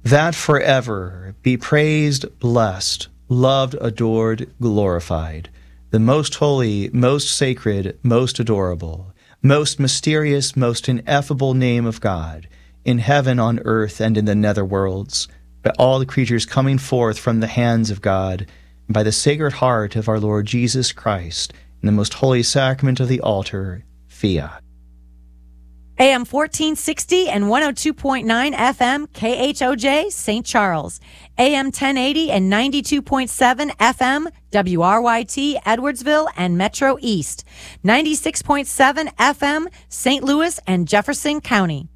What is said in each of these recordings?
that forever be praised, blessed, loved, adored, glorified, the most holy, most sacred, most adorable, most mysterious, most ineffable name of God, in heaven, on earth, and in the netherworlds, by all the creatures coming forth from the hands of God, and by the Sacred Heart of our Lord Jesus Christ, in the most holy sacrament of the altar, fiat. AM 1460 and 102.9 FM KHOJ St. Charles. AM 1080 and 92.7 FM WRYT Edwardsville and Metro East. 96.7 FM St. Louis and Jefferson County.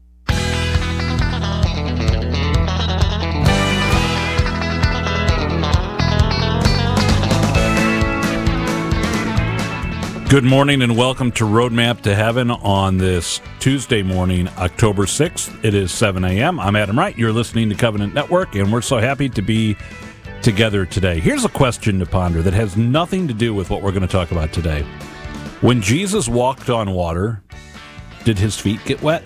Good morning and welcome to Roadmap to Heaven on this Tuesday morning, October 6th. It is 7 a.m. I'm Adam Wright. You're listening to Covenant Network, and we're so happy to be together today. Here's a question to ponder that has nothing to do with what we're going to talk about today. When Jesus walked on water, did his feet get wet?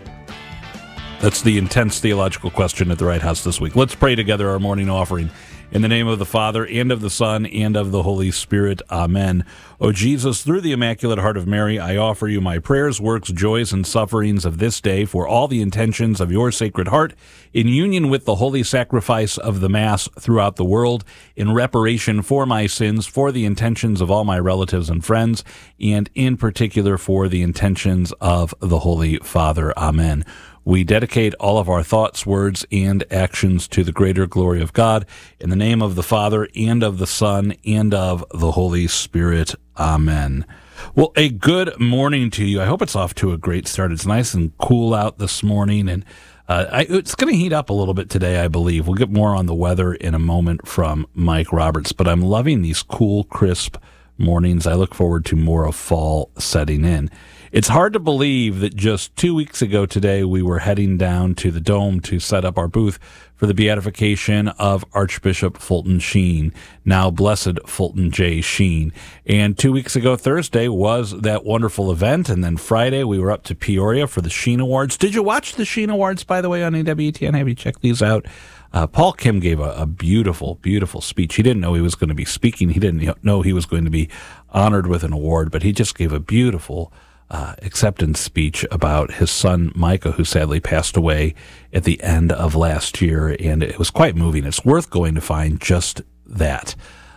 That's the intense theological question at the Right House this week. Let's pray together our morning offering. In the name of the Father, and of the Son, and of the Holy Spirit. Amen. O Jesus, through the Immaculate Heart of Mary, I offer you my prayers, works, joys, and sufferings of this day for all the intentions of your Sacred Heart, in union with the holy sacrifice of the Mass throughout the world, in reparation for my sins, for the intentions of all my relatives and friends, and in particular for the intentions of the Holy Father. Amen. We dedicate all of our thoughts, words, and actions to the greater glory of God. In the name of the Father, and of the Son, and of the Holy Spirit. Amen. Well, a good morning to you. I hope it's off to a great start. It's nice and cool out this morning, and it's going to heat up a little bit today, I believe. We'll get more on the weather in a moment from Mike Roberts, but I'm loving these cool, crisp mornings. I look forward to more of fall setting in. It's hard to believe that just 2 weeks ago today, we were heading down to the Dome to set up our booth for the beatification of Archbishop Fulton Sheen, now Blessed Fulton J. Sheen. And 2 weeks ago, Thursday, was that wonderful event. And then Friday, we were up to Peoria for the Sheen Awards. Did you watch the Sheen Awards, by the way, on AWTN? Have you checked these out? Paul Kim gave a beautiful, beautiful speech. He didn't know he was going to be speaking. He didn't know he was going to be honored with an award, but he just gave a beautiful acceptance speech about his son, Micah, who sadly passed away at the end of last year, and it was quite moving. It's worth going to find just that.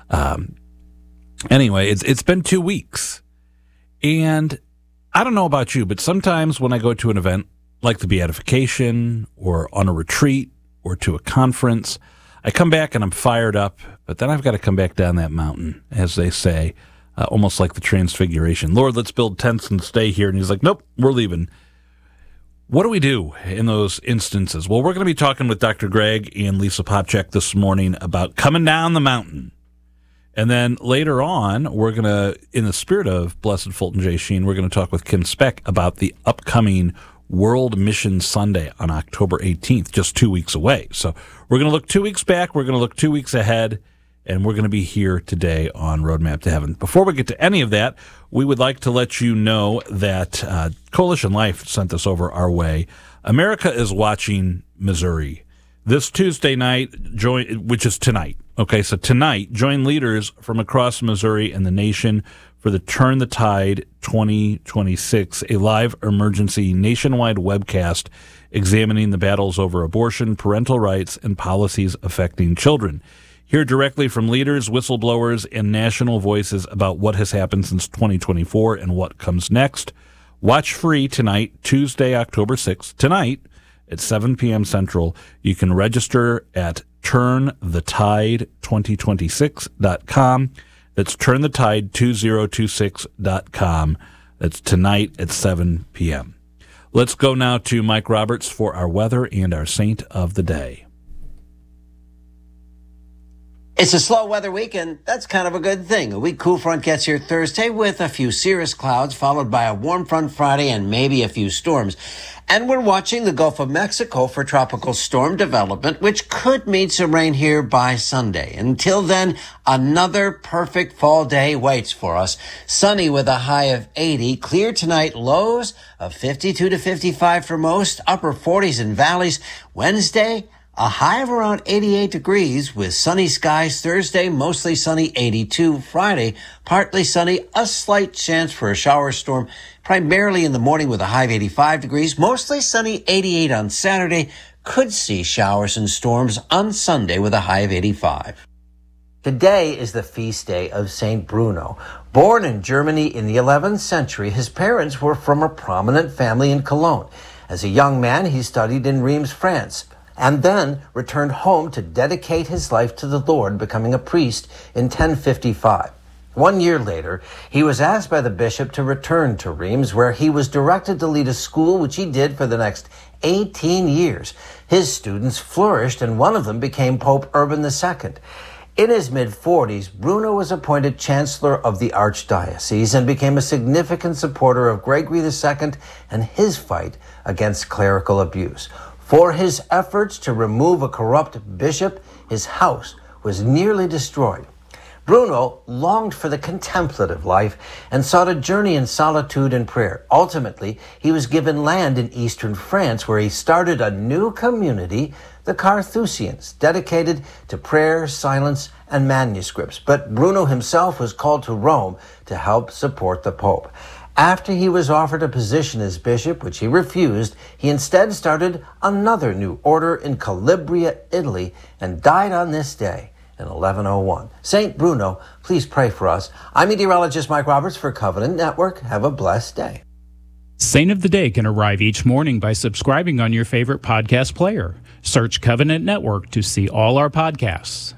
Anyway, it's been 2 weeks, and I don't know about you, but sometimes when I go to an event like the Beatification or on a retreat or to a conference, I come back and I'm fired up, but then I've got to come back down that mountain, as they say, almost like the Transfiguration. Lord, let's build tents and stay here. And he's like, nope, we're leaving. What do we do in those instances? Well, we're going to be talking with Dr. Greg and Lisa Popchak this morning about coming down the mountain. And then later on, we're going to, in the spirit of Blessed Fulton J. Sheen, we're going to talk with Kim Speck about the upcoming World Mission Sunday on October 18th, just 2 weeks away. So we're going to look 2 weeks back, we're going to look 2 weeks ahead, and we're going to be here today on Roadmap to Heaven. Before we get to any of that, we would like to let you know that Coalition Life sent this over our way. America is watching Missouri. This Tuesday night, which is tonight. Okay, so tonight, join leaders from across Missouri and the nation for the Turn the Tide 2026, a live emergency nationwide webcast examining the battles over abortion, parental rights, and policies affecting children. Hear directly from leaders, whistleblowers, and national voices about what has happened since 2024 and what comes next. Watch free tonight, Tuesday, October 6th, tonight at 7 p.m. Central. You can register at turnthetide2026.com. That's turnthetide2026.com. That's tonight at 7 p.m. Let's go now to Mike Roberts for our weather and our saint of the day. It's a slow weather weekend. That's kind of a good thing. A weak cool front gets here Thursday with a few cirrus clouds, followed by a warm front Friday and maybe a few storms. And we're watching the Gulf of Mexico for tropical storm development, which could mean some rain here by Sunday. Until then, another perfect fall day waits for us. Sunny with a high of 80. Clear tonight, lows of 52 to 55 for most. Upper 40s in valleys. Wednesday, A high of around 88 degrees with sunny skies Thursday, mostly sunny 82. Friday, partly sunny, a slight chance for a shower storm, primarily in the morning with a high of 85 degrees, mostly sunny 88 on Saturday. Could see showers and storms on Sunday with a high of 85. Today is the feast day of St. Bruno. Born in Germany in the 11th century, his parents were from a prominent family in Cologne. As a young man, he studied in Reims, France, and then returned home to dedicate his life to the Lord, becoming a priest in 1055. 1 year later, he was asked by the bishop to return to Reims, where he was directed to lead a school, which he did for the next 18 years. His students flourished, and one of them became Pope Urban II. In his mid-40s, Bruno was appointed Chancellor of the Archdiocese and became a significant supporter of Gregory II and his fight against clerical abuse. For his efforts to remove a corrupt bishop, his house was nearly destroyed. Bruno longed for the contemplative life and sought a journey in solitude and prayer. Ultimately, he was given land in eastern France, where he started a new community, the Carthusians, dedicated to prayer, silence, and manuscripts. But Bruno himself was called to Rome to help support the Pope. After he was offered a position as bishop, which he refused, he instead started another new order in Calabria, Italy, and died on this day in 1101. St. Bruno, please pray for us. I'm meteorologist Mike Roberts for Covenant Network. Have a blessed day. Saint of the Day can arrive each morning by subscribing on your favorite podcast player. Search Covenant Network to see all our podcasts.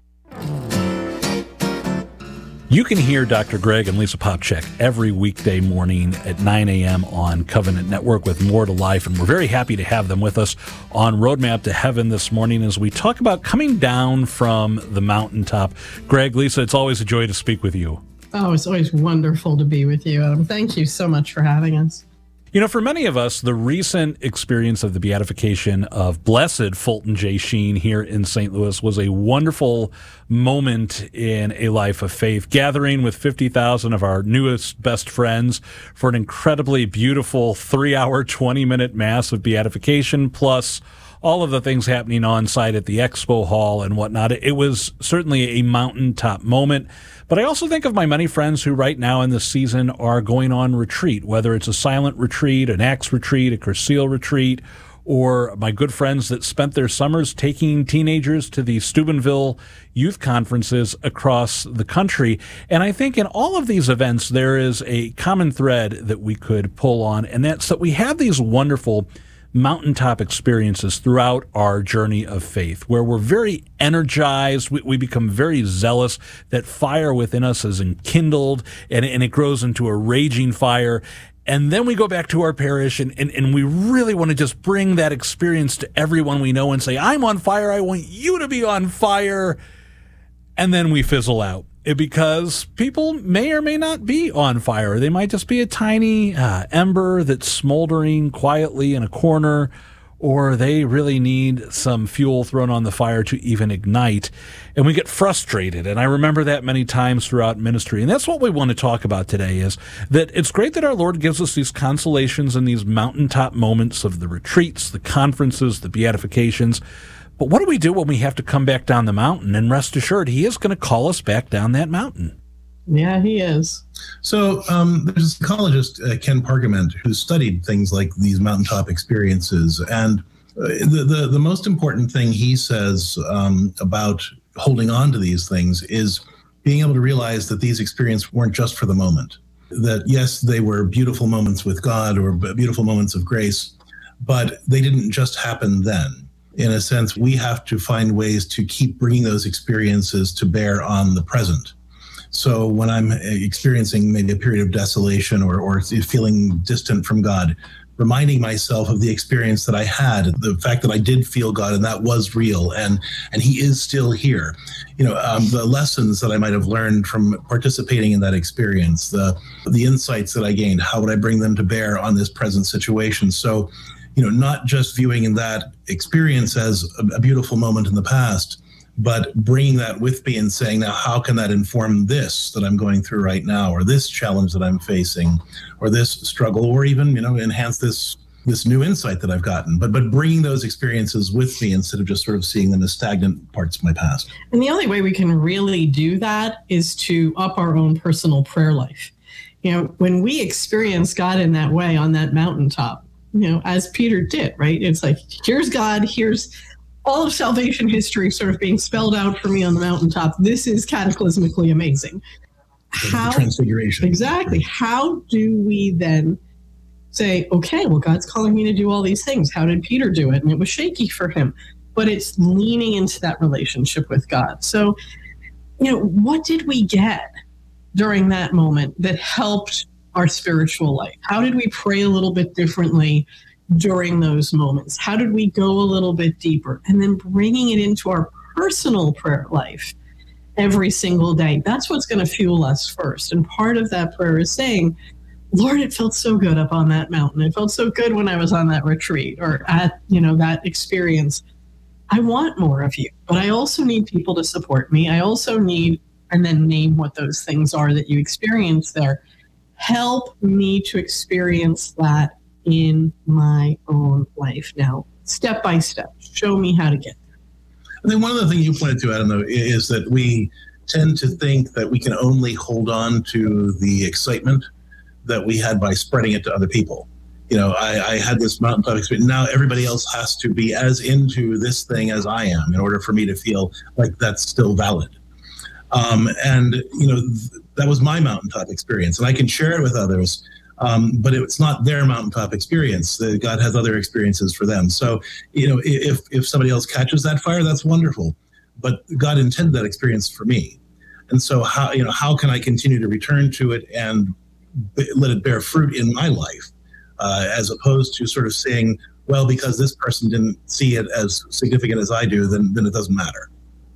You can hear Dr. Greg and Lisa Popcak every weekday morning at 9 a.m. on Covenant Network with More to Life, and we're very happy to have them with us on Roadmap to Heaven this morning as we talk about coming down from the mountaintop. Greg, Lisa, it's always a joy to speak with you. Oh, it's always wonderful to be with you, Adam. Thank you so much for having us. You know, for many of us, the recent experience of the beatification of Blessed Fulton J. Sheen here in St. Louis was a wonderful moment in a life of faith, gathering with 50,000 of our newest best friends for an incredibly beautiful 3-hour, 20-minute Mass of beatification, plus all of the things happening on site at the expo hall and whatnot. It was certainly a mountaintop moment. But I also think of my many friends who right now in this season are going on retreat, whether it's a silent retreat, an Acts retreat, a Cursil retreat, or my good friends that spent their summers taking teenagers to the Steubenville youth conferences across the country. And I think in all of these events, there is a common thread that we could pull on, and that's that we have these wonderful mountaintop experiences throughout our journey of faith, where we're very energized, we become very zealous, that fire within us is enkindled, and it grows into a raging fire. And then we go back to our parish, and we really want to just bring that experience to everyone we know and say, I'm on fire, I want you to be on fire. And then we fizzle out. Because people may or may not be on fire. They might just be a tiny ember that's smoldering quietly in a corner, or they really need some fuel thrown on the fire to even ignite. And we get frustrated. And I remember that many times throughout ministry. And that's what we want to talk about today, is that it's great that our Lord gives us these consolations and these mountaintop moments of the retreats, the conferences, the beatifications. But what do we do when we have to come back down the mountain? And rest assured, he is going to call us back down that mountain. Yeah, he is. So there's a psychologist, Ken Pargament, who studied things like these mountaintop experiences. And the most important thing he says about holding on to these things is being able to realize that these experiences weren't just for the moment. That, yes, they were beautiful moments with God or beautiful moments of grace, but they didn't just happen then. In a sense, we have to find ways to keep bringing those experiences to bear on the present. So when I'm experiencing maybe a period of desolation or feeling distant from God, reminding myself of the experience that I had, the fact that I did feel God and that was real, and he is still here. The lessons that I might have learned from participating in that experience, the insights that I gained, how would I bring them to bear on this present situation? So, not just viewing in that experience as a beautiful moment in the past, but bringing that with me and saying, now, how can that inform this that I'm going through right now, or this challenge that I'm facing, or this struggle, or even, enhance this this new insight that I've gotten, but bringing those experiences with me instead of just sort of seeing them as stagnant parts of my past. And the only way we can really do that is to up our own personal prayer life. When we experience God in that way on that mountaintop, as Peter did, right? It's like, here's God, here's all of salvation history sort of being spelled out for me on the mountaintop. This is cataclysmically amazing. The transfiguration. Exactly. How do we then say, okay, well, God's calling me to do all these things. How did Peter do it? And it was shaky for him, but it's leaning into that relationship with God. So, what did we get during that moment that helped our spiritual life? How did we pray a little bit differently during those moments? How did we go a little bit deeper? And then bringing it into our personal prayer life every single day. That's what's going to fuel us first. And part of that prayer is saying, Lord, it felt so good up on that mountain. It felt so good when I was on that retreat or at, that experience. I want more of you, but I also need people to support me. I also need, and then name what those things are that you experience there. Help me to experience that in my own life now, step by step. Show me how to get there. I think one of the things you pointed to, Adam, though, is that we tend to think that we can only hold on to the excitement that we had by spreading it to other people. I had this mountaintop experience. Now everybody else has to be as into this thing as I am in order for me to feel like that's still valid. That was my mountaintop experience, and I can share it with others, but it's not their mountaintop experience. God has other experiences for them. So, if somebody else catches that fire, that's wonderful. But God intended that experience for me. And so how can I continue to return to it and let it bear fruit in my life, as opposed to sort of saying, well, because this person didn't see it as significant as I do, then it doesn't matter.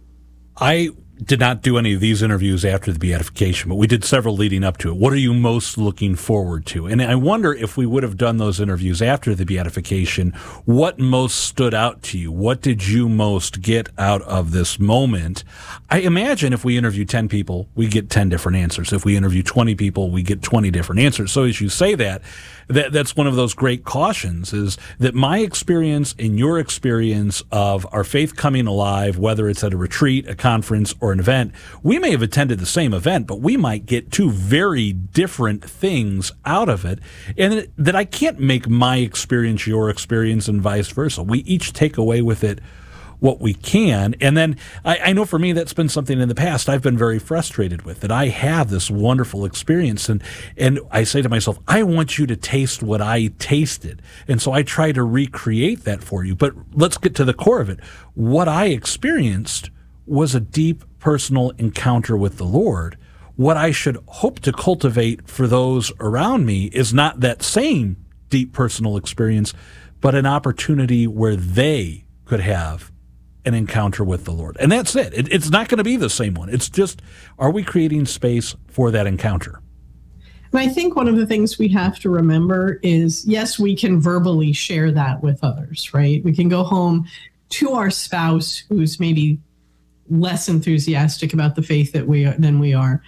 I did not do any of these interviews after the beatification, but we did several leading up to it. What are you most looking forward to? And I wonder if we would have done those interviews after the beatification, what most stood out to you? What did you most get out of this moment? I imagine if we interview 10 people, we get 10 different answers. If we interview 20 people, we get 20 different answers. So as you say that's one of those great cautions, is that my experience and your experience of our faith coming alive, whether it's at a retreat, a conference, or an event, we may have attended the same event, but we might get two very different things out of it, and that I can't make my experience your experience and vice versa. We each take away with it what we can. And then I know for me, that's been something in the past I've been very frustrated with, that I have this wonderful experience. And I say to myself, I want you to taste what I tasted. And so I try to recreate that for you. But let's get to the core of it. What I experienced was a deep personal encounter with the Lord. What I should hope to cultivate for those around me is not that same deep personal experience, but an opportunity where they could have an encounter with the Lord. And that's it. It's not going to be the same one. It's just, are we creating space for that encounter? And I think one of the things we have to remember is, yes, we can verbally share that with others, right? We can go home to our spouse who's maybe less enthusiastic about the faith than we are.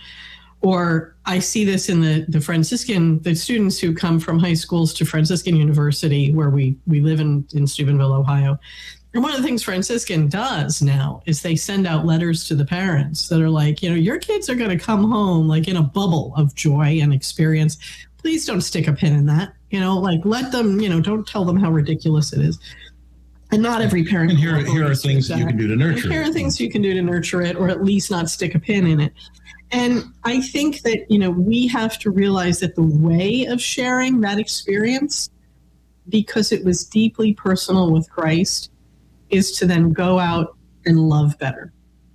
Or I see this in the students who come from high schools to Franciscan University, where we live in Steubenville, Ohio. And one of the things Franciscan does now is they send out letters to the parents that are like, your kids are going to come home like in a bubble of joy and experience. Please don't stick a pin in that. Let them, don't tell them how ridiculous it is. And not every parent. And here are things that you can do to nurture it. Here are things you can do to nurture it, or at least not stick a pin in it. And I think that, we have to realize that the way of sharing that experience, because it was deeply personal with Christ, is to then go out and love better.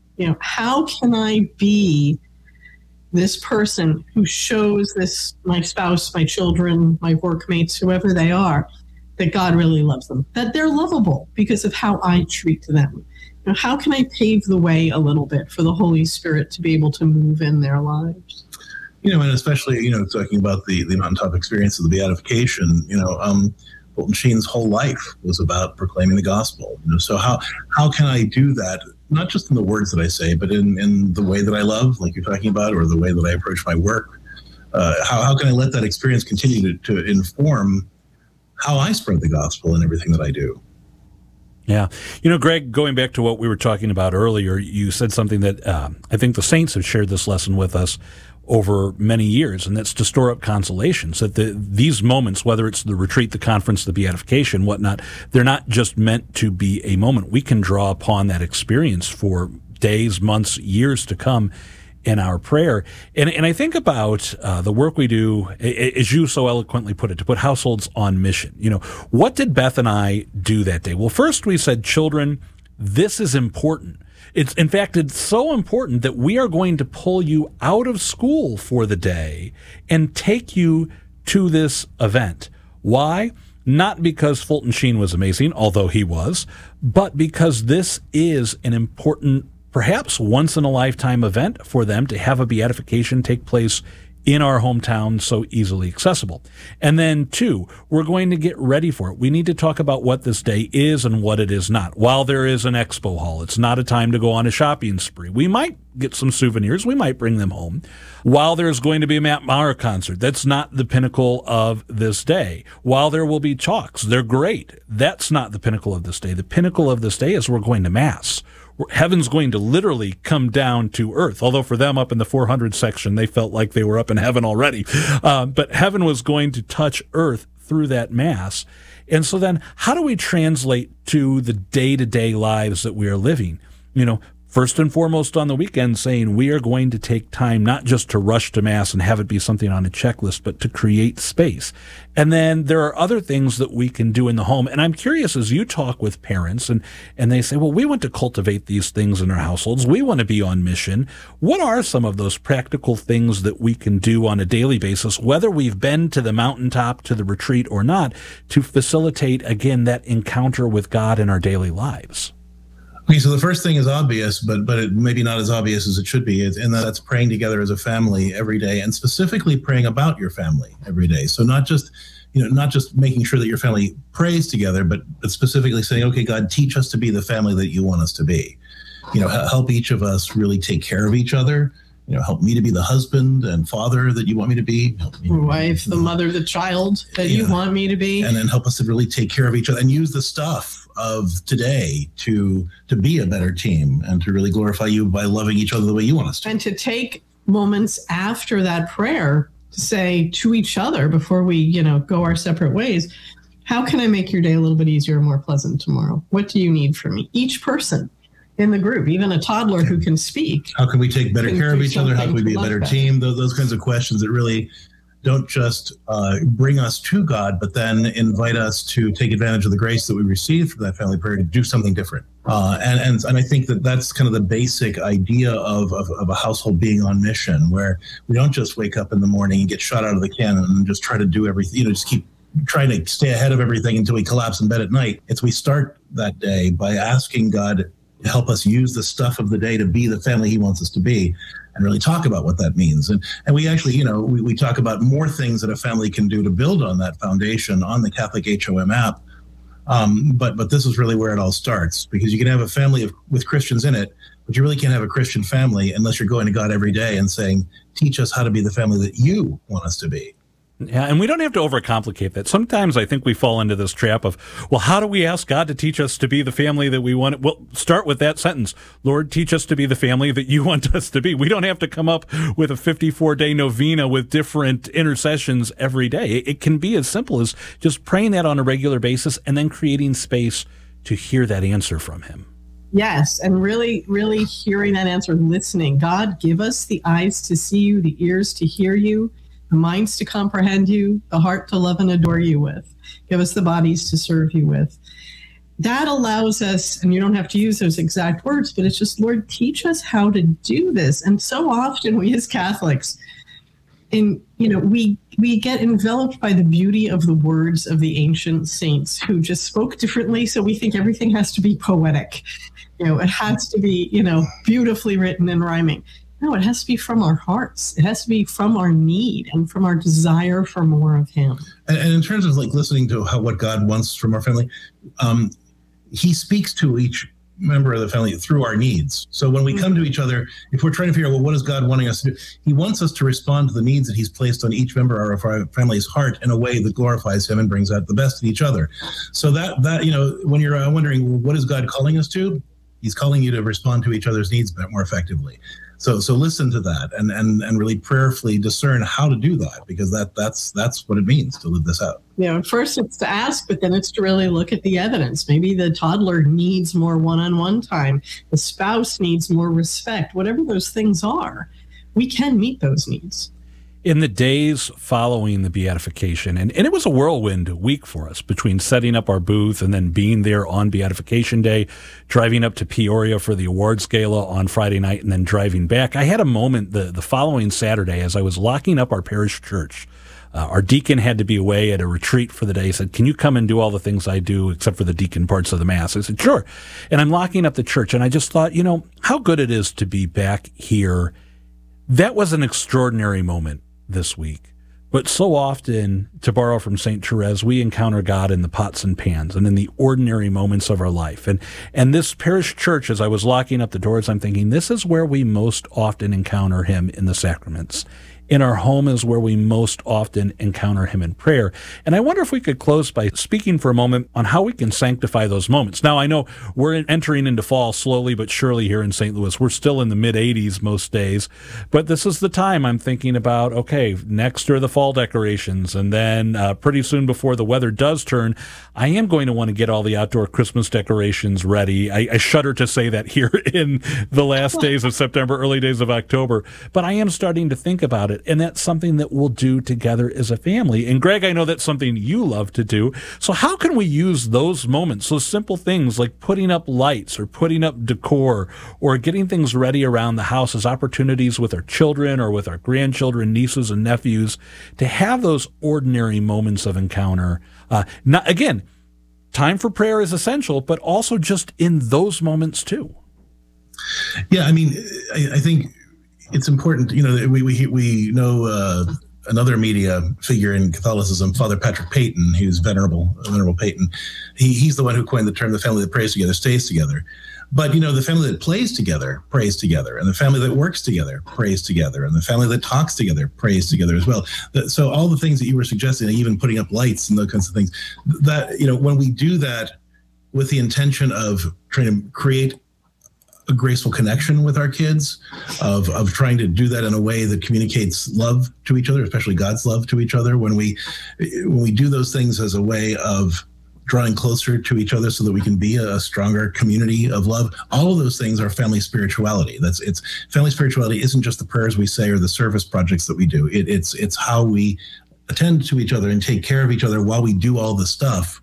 How can I be this person who shows my spouse, my children, my workmates, whoever they are, that God really loves them, that they're lovable because of how I treat them? How can I pave the way a little bit for the Holy Spirit to be able to move in their lives? And especially, talking about the mountaintop experience of the beatification, Fulton Sheen's whole life was about proclaiming the gospel. So how can I do that, not just in the words that I say, but in the way that I love, like you're talking about, or the way that I approach my work? How can I let that experience continue to inform how I spread the gospel in everything that I do. Yeah. Greg, going back to what we were talking about earlier, you said something that I think the saints have shared this lesson with us over many years, and that's to store up consolations. That these moments, whether it's the retreat, the conference, the beatification, whatnot, they're not just meant to be a moment. We can draw upon that experience for days, months, years to come in our prayer. And I think about the work we do, as you so eloquently put it, to put households on mission. What did Beth and I do that day? Well, first we said, children, this is important. In fact, it's so important that we are going to pull you out of school for the day and take you to this event. Why? Not because Fulton Sheen was amazing, although he was, but because this is an important, perhaps once-in-a-lifetime event for them to have a beatification take place in our hometown, so easily accessible. And then, 2, we're going to get ready for it. We need to talk about what this day is and what it is not. While there is an expo hall, it's not a time to go on a shopping spree. We might get some souvenirs. We might bring them home. While there's going to be a Matt Maher concert, that's not the pinnacle of this day. While there will be talks, they're great. That's not the pinnacle of this day. The pinnacle of this day is we're going to Mass. Heaven's going to literally come down to earth, although for them up in the 400 section, they felt like they were up in heaven already. But heaven was going to touch earth through that Mass. And so then how do we translate to the day-to-day lives that we are living? First and foremost on the weekend, saying we are going to take time not just to rush to Mass and have it be something on a checklist, but to create space. And then there are other things that we can do in the home. And I'm curious, as you talk with parents and they say, well, we want to cultivate these things in our households. We want to be on mission. What are some of those practical things that we can do on a daily basis, whether we've been to the mountaintop, to the retreat or not, to facilitate, again, that encounter with God in our daily lives? Okay, so the first thing is obvious, but it maybe not as obvious as it should be, and that's praying together as a family every day, and specifically praying about your family every day. So not just making sure that your family prays together, but specifically saying, okay, God, teach us to be the family that you want us to be. Help each of us really take care of each other. Help me to be the husband and father that you want me to be. Help me wife, the mother, the child that you want me to be. And then help us to really take care of each other and use the stuff of today to be a better team and to really glorify you by loving each other the way you want us to. And to take moments after that prayer to say to each other before we, go our separate ways, how can I make your day a little bit easier and more pleasant tomorrow? What do you need from me? Each person in the group, even a toddler who can speak. How can we take better care of each other? How can we be a better team? Those kinds of questions that really don't just bring us to God, but then invite us to take advantage of the grace that we received from that family prayer to do something different. And I think that's kind of the basic idea of a household being on mission, where we don't just wake up in the morning and get shot out of the cannon and just try to do everything, just keep trying to stay ahead of everything until we collapse in bed at night. It's we start that day by asking God to help us use the stuff of the day to be the family he wants us to be, and really talk about what that means. And we actually, we talk about more things that a family can do to build on that foundation on the Catholic HOM app. But this is really where it all starts, because you can have a family with Christians in it, but you really can't have a Christian family unless you're going to God every day and saying, teach us how to be the family that you want us to be. Yeah, and we don't have to overcomplicate that. Sometimes I think we fall into this trap of, well, how do we ask God to teach us to be the family that we want? Well, start with that sentence. Lord, teach us to be the family that you want us to be. We don't have to come up with a 54-day novena with different intercessions every day. It can be as simple as just praying that on a regular basis and then creating space to hear that answer from him. Yes, and really, really hearing that answer, listening. God, give us the eyes to see you, the ears to hear you, the minds to comprehend you, the heart to love and adore you with. Give us the bodies to serve you with. That allows us, and you don't have to use those exact words, but it's just, Lord, teach us how to do this. And so often we as Catholics, we get enveloped by the beauty of the words of the ancient saints who just spoke differently. So we think everything has to be poetic. It has to be, beautifully written and rhyming. No, it has to be from our hearts. It has to be from our need and from our desire for more of him. And in terms of listening to what God wants from our family, he speaks to each member of the family through our needs. So when we come to each other, if we're trying to figure out, well, what is God wanting us to do? He wants us to respond to the needs that he's placed on each member of our family's heart in a way that glorifies him and brings out the best in each other. So that when you're wondering, well, what is God calling us to? He's calling you to respond to each other's needs a bit more effectively. So listen to that and really prayerfully discern how to do that, because that's what it means to live this out. At first it's to ask, but then it's to really look at the evidence. Maybe the toddler needs more one-on-one time. The spouse needs more respect. Whatever those things are, we can meet those needs. In the days following the beatification, and it was a whirlwind week for us between setting up our booth and then being there on Beatification Day, driving up to Peoria for the awards gala on Friday night, and then driving back. I had a moment the following Saturday as I was locking up our parish church. Our deacon had to be away at a retreat for the day. He said, "Can you come and do all the things I do except for the deacon parts of the Mass?" I said, "Sure." And I'm locking up the church, and I just thought, how good it is to be back here. That was an extraordinary moment this week. But so often, to borrow from St. Therese, we encounter God in the pots and pans and in the ordinary moments of our life. And this parish church, as I was locking up the doors, I'm thinking, this is where we most often encounter him in the sacraments. In our home is where we most often encounter him in prayer. And I wonder if we could close by speaking for a moment on how we can sanctify those moments. Now, I know we're entering into fall slowly but surely here in St. Louis. We're still in the mid-80s most days. But this is the time I'm thinking about, okay, next are the fall decorations. And then pretty soon before the weather does turn, I am going to want to get all the outdoor Christmas decorations ready. I shudder to say that here in the last days of September, early days of October. But I am starting to think about it. And that's something that we'll do together as a family. And Greg, I know that's something you love to do. So how can we use those moments, those simple things like putting up lights or putting up decor or getting things ready around the house as opportunities with our children or with our grandchildren, nieces and nephews, to have those ordinary moments of encounter? Again, time for prayer is essential, but also just in those moments too. Yeah, I think it's important, we know another media figure in Catholicism, Father Patrick Peyton, who's Venerable Peyton. He's the one who coined the term, the family that prays together stays together. But, the family that plays together prays together, and the family that works together prays together, and the family that talks together prays together as well. So all the things that you were suggesting, even putting up lights and those kinds of things, that, when we do that with the intention of trying to create a graceful connection with our kids, of trying to do that in a way that communicates love to each other, especially God's love to each other. When we do those things as a way of drawing closer to each other so that we can be a stronger community of love, all of those things are family spirituality. It's family spirituality isn't just the prayers we say or the service projects that we do. It's how we attend to each other and take care of each other while we do all the stuff.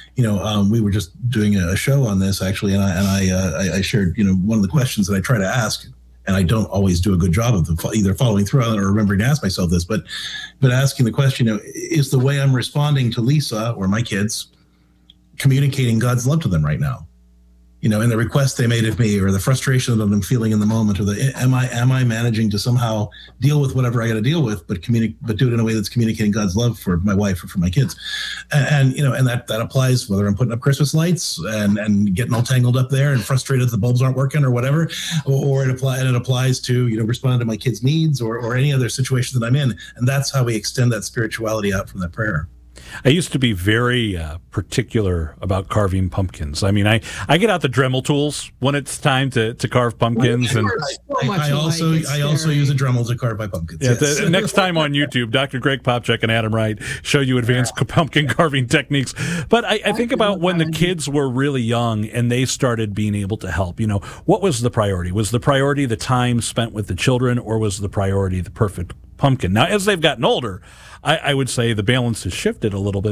We were just doing a show on this actually, and I shared, one of the questions that I try to ask, and I don't always do a good job of either following through on it or remembering to ask myself this, but asking the question, is the way I'm responding to Lisa or my kids communicating God's love to them right now? And the request they made of me, or the frustration that I'm feeling in the moment, or am I managing to somehow deal with whatever I got to deal with, but do it in a way that's communicating God's love for my wife or for my kids, and that applies whether I'm putting up Christmas lights and getting all tangled up there and frustrated that the bulbs aren't working or whatever, or it applies to responding to my kids' needs or any other situation that I'm in, and that's how we extend that spirituality out from that prayer. I used to be very particular about carving pumpkins. I get out the Dremel tools when it's time to carve pumpkins. And I also use a Dremel to carve my pumpkins. Yeah, yes. Next time on YouTube, Dr. Greg Popchak and Adam Wright show you advanced pumpkin carving techniques. But I think about when the kids were really young and they started being able to help. What was the priority? Was the priority the time spent with the children, or was the priority the perfect pumpkin? Now, as they've gotten older, I would say the balance has shifted a little bit.